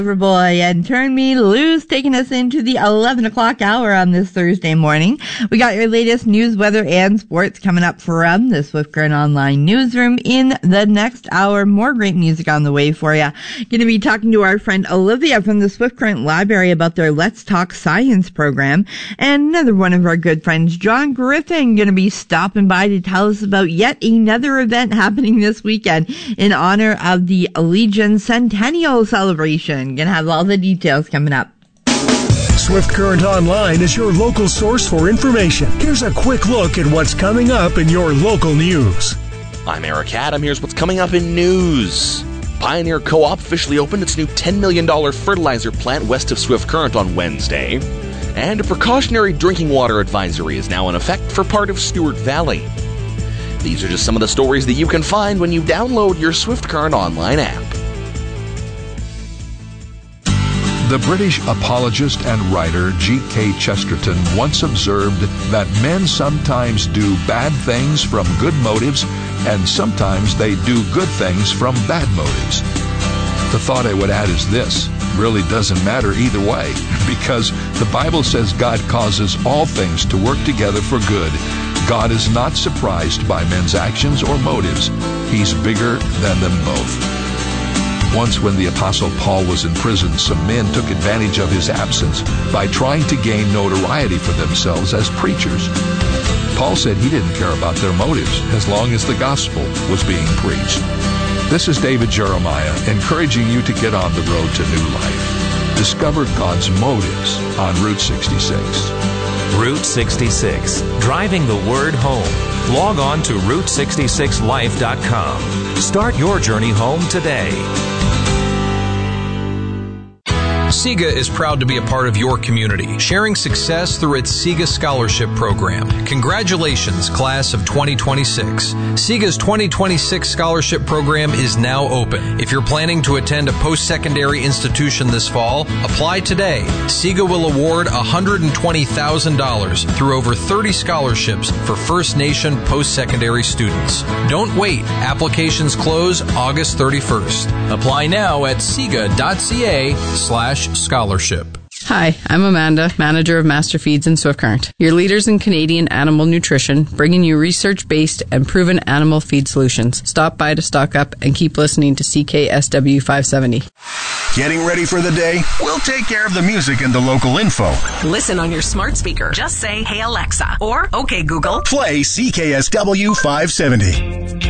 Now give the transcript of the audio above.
Boy and Turn Me Loose, taking us into the 11 o'clock hour on this Thursday morning. We got your latest news, weather, and sports coming up from the Swift Current Online newsroom in the next hour. More great music on the way for you. Going to be talking to our friend Olivia from the Swift Current Library about their Let's Talk Science program. And another one of our good friends, John Griffin, going to be stopping by to tell us about yet another event happening this weekend in honor of the Legion Centennial Celebration. Gonna have all the details coming up. Swift Current Online is your local source for information. Here's a quick look at what's coming up in your local news. I'm Eric Adam. Here's what's coming up in news. Pioneer Co-op officially opened its new $10 million fertilizer plant west of Swift Current on Wednesday. And a precautionary drinking water advisory is now in effect for part of Stewart Valley. These are just some of the stories that you can find when you download your Swift Current Online app. The British apologist and writer G.K. Chesterton once observed that men sometimes do bad things from good motives, and sometimes they do good things from bad motives. The thought I would add is this: really doesn't matter either way, because the Bible says God causes all things to work together for good. God is not surprised by men's actions or motives. He's bigger than them both. Once when the Apostle Paul was in prison, some men took advantage of his absence by trying to gain notoriety for themselves as preachers. Paul said he didn't care about their motives as long as the gospel was being preached. This is David Jeremiah encouraging you to get on the road to new life. Discover God's motives on Route 66. Route 66, driving the word home. Log on to Route66Life.com. Start your journey home today. SIGA is proud to be a part of your community, sharing success through its SIGA Scholarship Program. Congratulations, class of 2026. SIGA's 2026 Scholarship Program is now open. If you're planning to attend a post-secondary institution this fall, apply today. SIGA will award $120,000 through over 30 scholarships for First Nation post-secondary students. Don't wait. Applications close August 31st. Apply now at siga.ca/scholarship. Hi, I'm Amanda, manager of Master Feeds in Swift Current, your leaders in Canadian animal nutrition, bringing you research-based and proven animal feed solutions. Stop by to stock up and keep listening to CKSW 570. Getting ready for the day? We'll take care of the music and the local info. Listen on your smart speaker. Just say, "Hey Alexa," or "Okay Google." Play CKSW 570.